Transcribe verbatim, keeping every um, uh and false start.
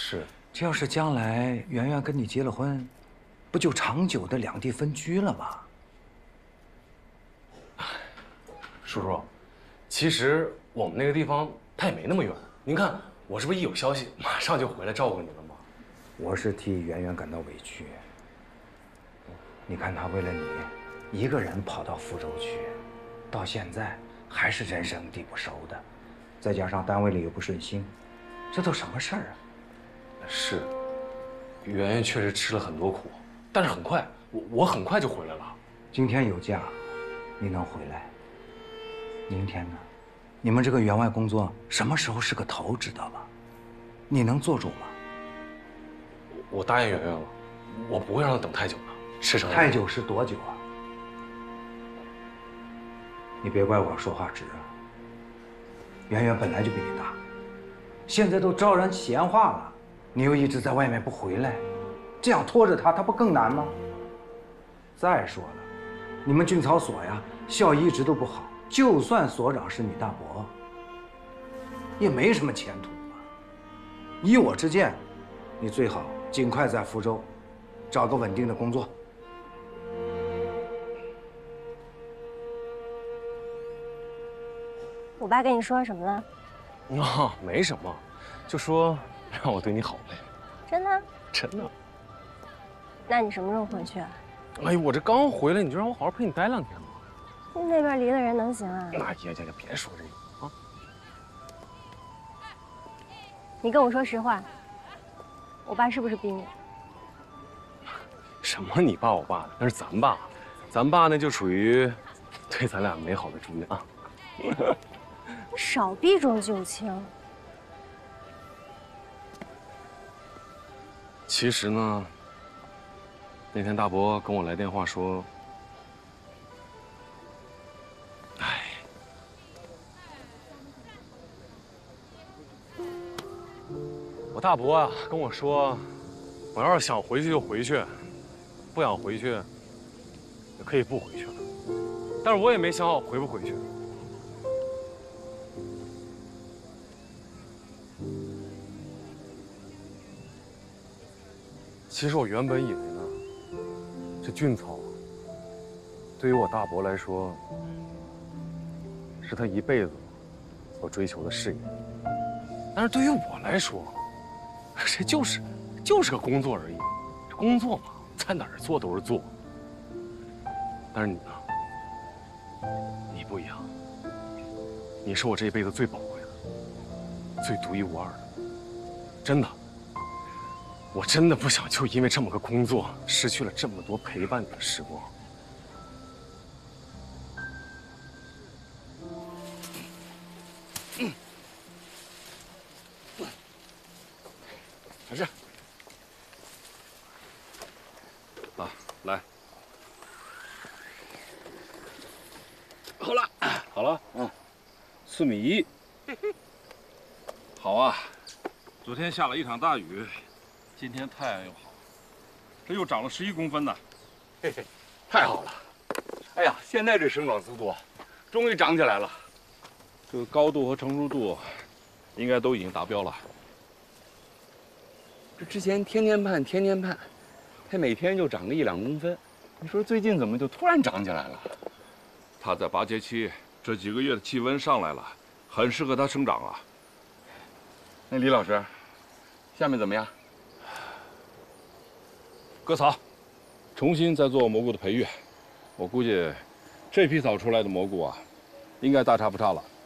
是， 这要是将来圆圆跟你结了婚，不就长久的两地分居了吗？ 叔叔，其实我们那个地方它也没那么远。您看，我是不是一有消息，马上就回来照顾你了吗？ 我是替圆圆感到委屈。你看她为了你，一个人跑到福州去，到现在还是人生地不熟的，再加上单位里又不顺心，这都什么事儿啊？ 是，圆圆确实吃了很多苦，但是很快，我我很快就回来了。 今天有假，你能回来？明天呢？你们这个员外工作什么时候是个头，知道吧？你能做主吗？ 我答应圆圆了，我不会让她等太久的。是成太久是多久啊？你别怪我说话直啊。圆圆本来就比你大，现在都招人闲话了，你又一直在外面不回来，这样拖着她，她不更难吗？再说了，你们军草所呀，效益一直都不好，就算所长是你大伯，也没什么前途啊。依我之见，你最好尽快在福州找个稳定的工作。 我爸跟你说什么了？ 哦，没什么，就说让我对你好呗。 真的？ 真的。 那你什么时候回去啊？ 哎呦，我这刚回来，你就让我好好陪你待两天吧。 那边离的人能行啊？ 哎呀呀呀，别说这个啊！ 你跟我说实话，我爸是不是逼你？ 什么你爸我爸的，那是咱爸，咱爸那就属于对咱俩美好的祝愿啊。 少避重就轻。 其实呢，那天大伯跟我来电话说，哎，我大伯啊跟我说，我要是想回去就回去，不想回去也可以不回去了。但是我也没想好回不回去。其实我原本以为呢，这俊草对于我大伯来说，是他一辈子所追求的事业。但是对于我来说，这就是就是个工作而已。这工作嘛，在哪儿做都是做。但是你呢？你不一样，你是我这一辈子最宝贵的、最独一无二的，真的。我真的不想就因为这么个工作，失去了这么多陪伴你的时光。嗯，没事。啊，来，好了，好了，嗯，四米一， 好啊，昨天下了一场大雨。今天太阳又好，这又长了十一公分呢， 嘿嘿，太好了！哎呀，现在这生长速度，终于长起来了。 这个高度和成熟度，应该都已经达标了。 这之前天天盼，天天盼，它每天就长个一两公分。你说最近怎么就突然长起来了？ 它在八节期，这几个月的气温上来了，很适合它生长啊。 那李老师，下面怎么样？ 割草，重新再做蘑菇的培育。我估计，这批草出来的蘑菇啊，应该大差不差了。